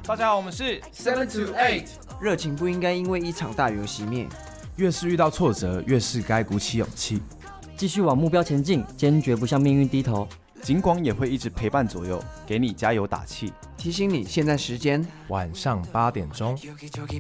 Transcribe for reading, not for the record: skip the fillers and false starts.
大家好，我们是 7 to 8， 热情不应该因为一场大雨而熄灭。 越是遇到挫折，越是该鼓起勇气， 继续往目标前进，坚决不向命运低头。 警广也会一直陪伴左右，给你加油打气， 提醒你现在时间晚上8点钟。